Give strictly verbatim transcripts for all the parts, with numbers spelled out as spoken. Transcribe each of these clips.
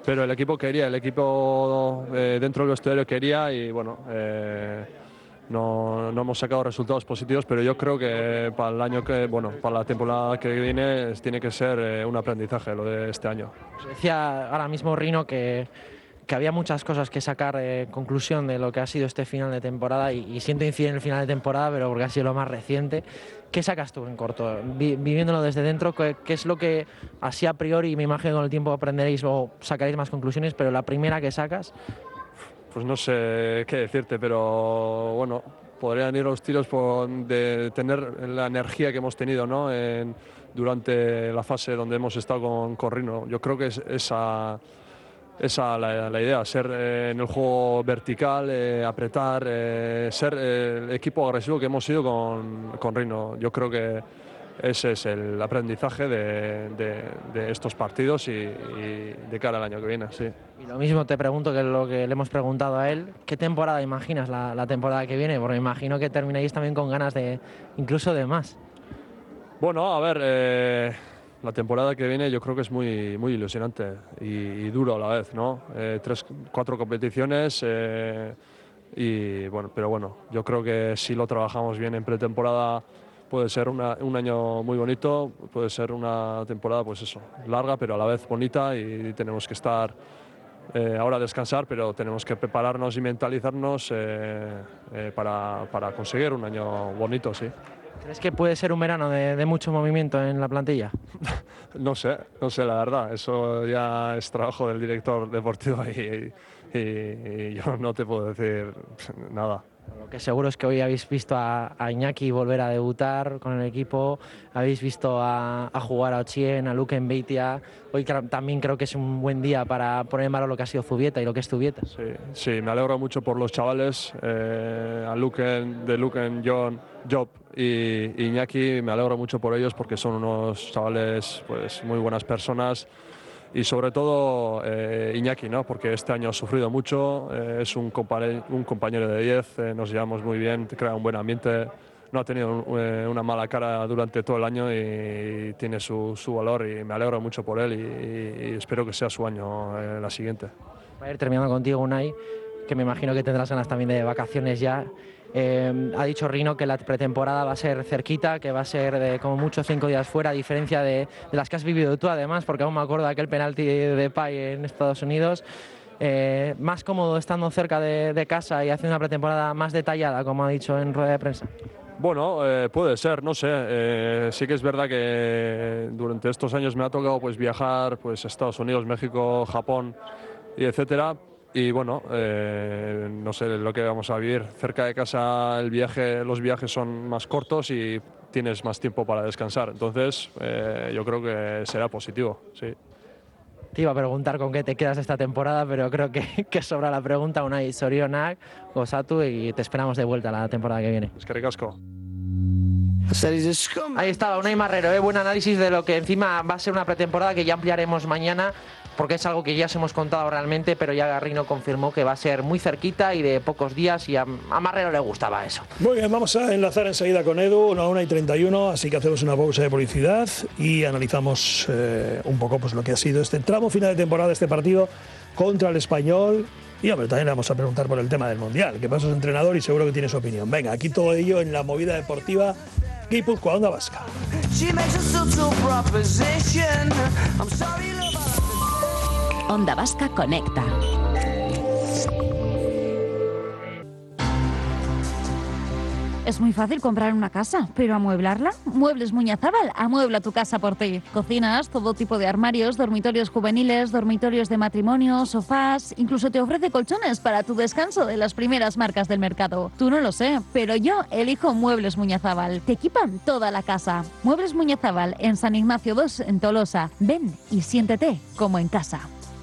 pero el equipo quería, el equipo eh, dentro del vestuario quería y bueno, eh, no, no hemos sacado resultados positivos, pero yo creo que para el año que, bueno, para la temporada que viene tiene que ser eh, un aprendizaje lo de este año. Decía ahora mismo Rino que, que había muchas cosas que sacar de conclusión de lo que ha sido este final de temporada y, y siento incidir en el final de temporada, pero porque ha sido lo más reciente. ¿Qué sacas tú en corto? Vi, viviéndolo desde dentro, ¿qué, ¿qué es lo que así a priori, me imagino que con el tiempo aprenderéis o sacaréis más conclusiones, pero la primera que sacas? Pues no sé qué decirte, pero bueno, podrían ir los tiros por de tener la energía que hemos tenido, ¿no? En, durante la fase donde hemos estado con, con Rino. Yo creo que es esa, esa la, la idea, ser eh, en el juego vertical, eh, apretar, eh, ser eh, el equipo agresivo que hemos sido con, con Rino. Yo creo que ese es el aprendizaje de, de, de estos partidos y, y de cara al año que viene, sí. Y lo mismo te pregunto que lo que le hemos preguntado a él, ¿qué temporada imaginas la, la temporada que viene? Porque me imagino que terminaréis también con ganas de incluso de más. Bueno, a ver, eh, la temporada que viene yo creo que es muy, muy ilusionante y, y duro a la vez, ¿no? Eh, tres, cuatro competiciones eh, y bueno, pero bueno, yo creo que si lo trabajamos bien en pretemporada puede ser una, un año muy bonito, puede ser una temporada, pues eso, larga, pero a la vez bonita y tenemos que estar eh, ahora a descansar, pero tenemos que prepararnos y mentalizarnos eh, eh, para, para conseguir un año bonito, sí. ¿Crees que puede ser un verano de, de mucho movimiento en la plantilla? No sé, no sé la verdad, eso ya es trabajo del director deportivo y, y, y yo no te puedo decir nada. Lo que seguro es que hoy habéis visto a, a Iñaki volver a debutar con el equipo, habéis visto a, a jugar a Ochien, a Luke Beitia. Hoy también creo que es un buen día para poner en valor lo que ha sido Zubieta y lo que es Zubieta. Sí, sí, me alegro mucho por los chavales, eh, a Luken, de Luken, John, Job y Iñaki, me alegro mucho por ellos porque son unos chavales pues muy buenas personas. Y sobre todo eh, Iñaki, ¿no? Porque este año ha sufrido mucho, eh, es un, compañero, un compañero de diez, eh, nos llevamos muy bien, crea un buen ambiente, no ha tenido un, eh, una mala cara durante todo el año y tiene su, su valor y me alegro mucho por él y, y espero que sea su año eh, la siguiente. Va a ir terminando contigo, Unai, que me imagino que tendrás ganas también de vacaciones ya. Eh, ha dicho Rino que la pretemporada va a ser cerquita, que va a ser de como mucho cinco días fuera, a diferencia de, de las que has vivido tú además, porque aún me acuerdo de aquel penalti de Depay en Estados Unidos. Eh, más cómodo estando cerca de, de casa y haciendo una pretemporada más detallada, como ha dicho en rueda de prensa. Bueno, eh, puede ser, no sé. Eh, sí que es verdad que durante estos años me ha tocado pues viajar pues a Estados Unidos, México, Japón y etcétera. Y bueno, eh, no sé lo que vamos a vivir. Cerca de casa el viaje, los viajes son más cortos y tienes más tiempo para descansar. Entonces, eh, yo creo que será positivo, sí. Te iba a preguntar con qué te quedas esta temporada, pero creo que, que sobra la pregunta. Unai zorionak, gozatu y te esperamos de vuelta la temporada que viene. Eskerrik asko. Ahí estaba Unai Marrero, ¿eh? Buen análisis de lo que encima va a ser una pretemporada que ya ampliaremos mañana, porque es algo que ya os hemos contado realmente, pero ya Garrino confirmó que va a ser muy cerquita y de pocos días, y a, a Marrero le gustaba eso. Muy bien, vamos a enlazar enseguida con Edu, a una y treinta y uno, así que hacemos una pausa de publicidad y analizamos eh, un poco pues, lo que ha sido este tramo final de temporada, este partido contra el Español. Y hombre, también le vamos a preguntar por el tema del Mundial, que pasa es entrenador y seguro que tiene su opinión. Venga, aquí todo ello en la movida deportiva Guipúzcoa, Onda Vasca. Onda Vasca Conecta. Es muy fácil comprar una casa, pero ¿amueblarla? Muebles Muñazábal amuebla tu casa por ti. Cocinas, todo tipo de armarios, dormitorios juveniles, dormitorios de matrimonio, sofás, incluso te ofrece colchones para tu descanso de las primeras marcas del mercado. Tú no lo sé, pero yo elijo Muebles Muñazábal. Te equipan toda la casa. Muebles Muñazábal en San Ignacio dos, en Tolosa. Ven y siéntete como en casa.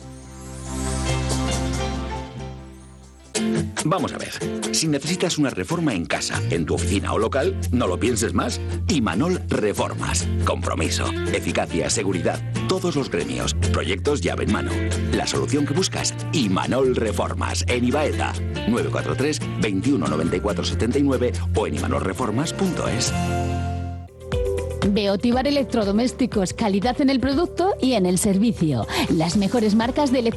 Vamos a ver, si necesitas una reforma en casa, en tu oficina o local, no lo pienses más. Imanol Reformas. Compromiso, eficacia, seguridad, todos los gremios, proyectos llave en mano. La solución que buscas, Imanol Reformas, en Ibaeta. nueve cuatro tres, veintiuno noventa y cuatro setenta y nueve o en imanol reformas punto es. Beotibar Electrodomésticos, calidad en el producto y en el servicio. Las mejores marcas de electrodomésticos